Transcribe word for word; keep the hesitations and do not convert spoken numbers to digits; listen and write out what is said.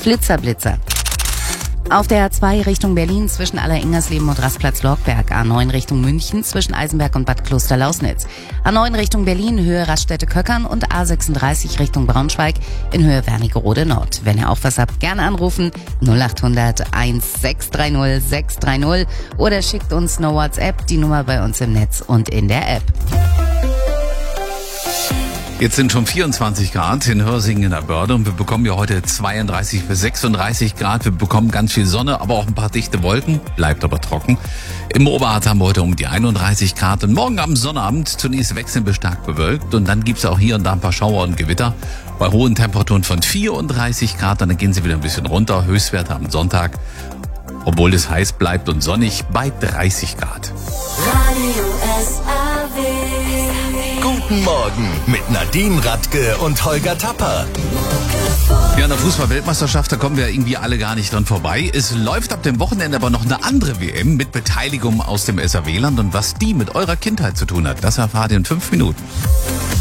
Flitzer, Blitzer. Auf der A zwei Richtung Berlin zwischen Aller-Ingersleben und Rastplatz-Lorkberg, A neun Richtung München zwischen Eisenberg und Bad Kloster-Lausnitz, A neun Richtung Berlin Höhe Raststätte-Köckern und A sechsunddreißig Richtung Braunschweig in Höhe Wernigerode Nord. Wenn ihr auch was habt, gerne anrufen null acht hundert eins sechs drei null sechs drei null oder schickt uns eine WhatsApp, die Nummer bei uns im Netz und in der App. Jetzt sind schon vierundzwanzig Grad in Hörsingen in der Börde und wir bekommen ja heute zweiunddreißig bis sechsunddreißig Grad. Wir bekommen ganz viel Sonne, aber auch ein paar dichte Wolken, bleibt aber trocken. Im Oberharz haben wir heute um die einunddreißig Grad und morgen am Sonnabend zunächst wechselnd bis stark bewölkt und dann gibt's auch hier und da ein paar Schauer und Gewitter bei hohen Temperaturen von vierunddreißig Grad. Und dann gehen sie wieder ein bisschen runter, Höchstwerte am Sonntag, obwohl es heiß bleibt und sonnig, bei dreißig Grad. Radio S R W. Guten Morgen mit Nadine Radke und Holger Tapper. Ja, in der Fußball-Weltmeisterschaft, da kommen wir irgendwie alle gar nicht dran vorbei. Es läuft ab dem Wochenende aber noch eine andere W M mit Beteiligung aus dem S R W-Land und was die mit eurer Kindheit zu tun hat, das erfahrt ihr in fünf Minuten.